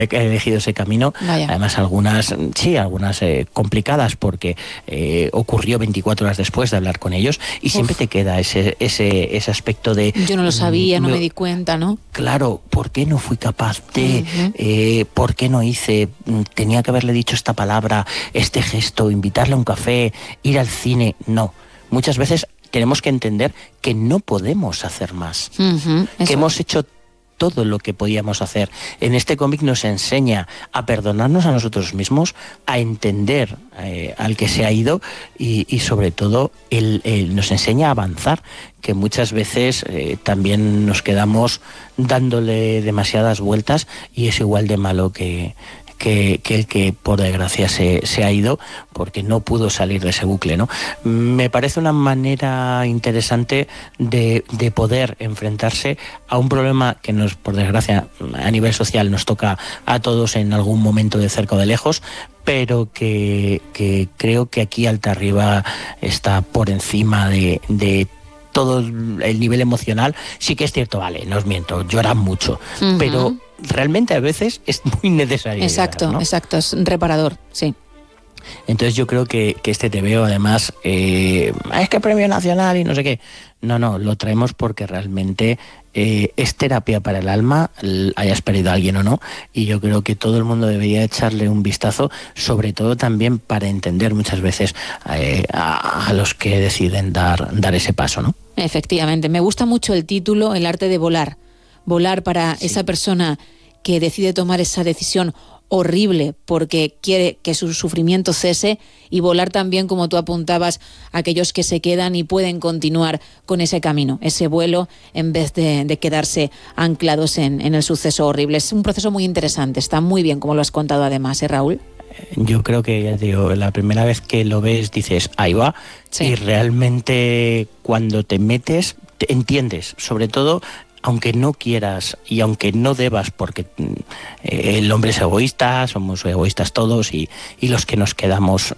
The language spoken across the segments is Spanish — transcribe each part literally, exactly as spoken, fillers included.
he elegido ese camino. Vaya. Además algunas, sí, algunas eh, complicadas porque eh, ocurrió veinticuatro horas después de hablar con ellos y Uf. siempre te queda ese, ese, ese aspecto de... Yo no lo sabía, no me, me di cuenta, ¿no? Claro, ¿por qué no fui capaz de? Uh-huh. eh, ¿Por qué no hice? Tenía que haberle dicho esta palabra, este gesto, invitarle a un café, ir al cine. No, muchas veces tenemos que entender que no podemos hacer más, uh-huh. que Eso. hemos hecho todo lo que podíamos hacer. En este cómic nos enseña a perdonarnos a nosotros mismos, a entender eh, al que se ha ido y, y sobre todo él, él nos enseña a avanzar, que muchas veces eh, también nos quedamos dándole demasiadas vueltas y es igual de malo que... Que, que el que por desgracia se, se ha ido porque no pudo salir de ese bucle, ¿no? Me parece una manera interesante de, de poder enfrentarse a un problema que nos, por desgracia, a nivel social nos toca a todos en algún momento de cerca o de lejos, pero que, que creo que aquí Alta Arriba está por encima de, de todo el nivel emocional. Sí que es cierto, vale, no os miento, lloran mucho, uh-huh. pero realmente a veces es muy necesario. Exacto, llorar, ¿no? exacto, es reparador, sí. Entonces yo creo que, que este Te Veo, además, eh, es que premio nacional y no sé qué. No, no, lo traemos porque realmente eh, es terapia para el alma, hayas perdido a alguien o no, y yo creo que todo el mundo debería echarle un vistazo, sobre todo también para entender muchas veces eh, a, a los que deciden dar, dar ese paso, ¿no? Efectivamente, me gusta mucho el título, El arte de volar. Volar para sí. esa persona que decide tomar esa decisión horrible porque quiere que su sufrimiento cese, y volar también, como tú apuntabas, a aquellos que se quedan y pueden continuar con ese camino, ese vuelo, en vez de, de quedarse anclados en, en el suceso horrible. Es un proceso muy interesante, está muy bien como lo has contado además, ¿eh, Raúl? Yo creo que, ya te digo, la primera vez que lo ves dices, ahí va, sí. y realmente cuando te metes, te entiendes, sobre todo aunque no quieras y aunque no debas, porque eh, el hombre es egoísta, somos egoístas todos, y, y los que nos quedamos,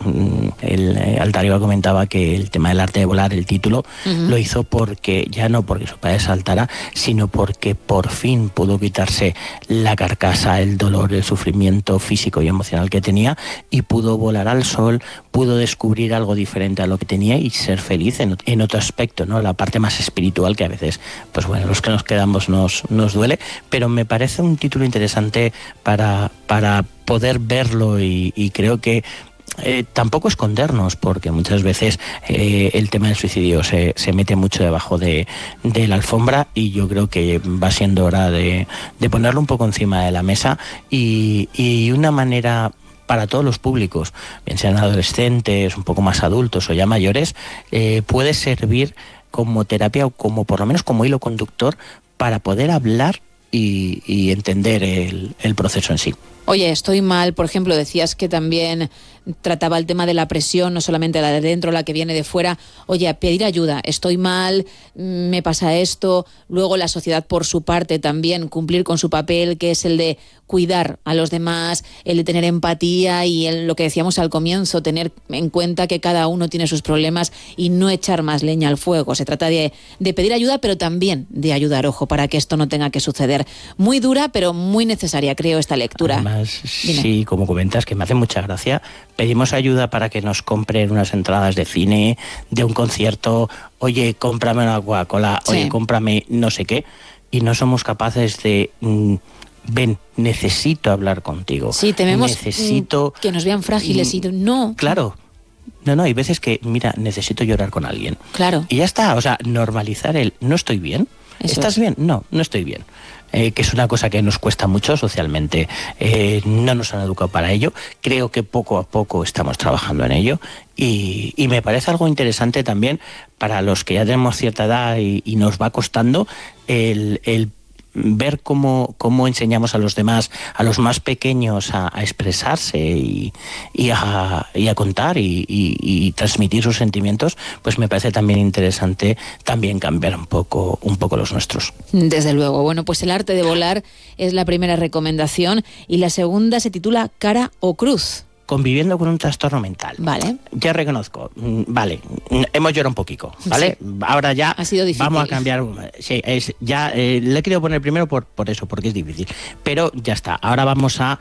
el eh, Alta Arriba comentaba que el tema del arte de volar, el título, uh-huh. lo hizo porque, ya no porque su padre saltara, sino porque por fin pudo quitarse la carcasa, el dolor, el sufrimiento físico y emocional que tenía, y pudo volar al sol, pudo descubrir algo diferente a lo que tenía y ser feliz en, en otro aspecto, ¿no? La parte más espiritual, que a veces, pues bueno, los que nos quedamos nos, nos duele, pero me parece un título interesante para, para poder verlo, y, y creo que eh, tampoco escondernos, porque muchas veces eh, el tema del suicidio se, se mete mucho debajo de, de la alfombra, y yo creo que va siendo hora de, de ponerlo un poco encima de la mesa, y, y una manera para todos los públicos, bien sean adolescentes, un poco más adultos o ya mayores, eh, puede servir como terapia o como por lo menos como hilo conductor para poder hablar y, y entender el, el proceso en sí. Oye, estoy mal, por ejemplo, decías que también trataba el tema de la presión, no solamente la de dentro, la que viene de fuera. Oye, pedir ayuda, estoy mal, me pasa esto. Luego la sociedad, por su parte, también cumplir con su papel, que es el de cuidar a los demás, el de tener empatía y el, lo que decíamos al comienzo, tener en cuenta que cada uno tiene sus problemas y no echar más leña al fuego. Se trata de, de pedir ayuda, pero también de ayudar, ojo, para que esto no tenga que suceder. Muy dura, pero muy necesaria, creo, esta lectura. Además, sí, como comentas, que me hace mucha gracia. Pedimos ayuda para que nos compren unas entradas de cine, de un concierto. Oye, cómprame una Coca-Cola, sí. oye, cómprame no sé qué. Y no somos capaces de... Mmm, ven, necesito hablar contigo. Sí, tememos necesito, que nos vean frágiles y no. Claro. No, no, hay veces que, mira, necesito llorar con alguien. Claro. Y ya está, o sea, normalizar el no estoy bien. Eso ¿Estás es. bien? No, no estoy bien. Eh, que es una cosa que nos cuesta mucho socialmente. Eh, no nos han educado para ello. Creo que poco a poco estamos trabajando en ello. Y, y me parece algo interesante también para los que ya tenemos cierta edad y, y nos va costando el... el ver cómo, cómo enseñamos a los demás, a los más pequeños, a, a expresarse y, y, a, y a contar y, y, y transmitir sus sentimientos, pues me parece también interesante también cambiar un poco, un poco los nuestros. Desde luego. Bueno, pues El arte de volar es la primera recomendación, y la segunda se titula Cara o Cruz. Conviviendo con un trastorno mental. Vale. Ya reconozco, vale, hemos llorado un poquito, ¿vale? Sí. Ahora ya ha sido difícil. Vamos a cambiar. Sí, es, ya eh, le he querido poner primero por, por eso, porque es difícil. Pero ya está, ahora vamos a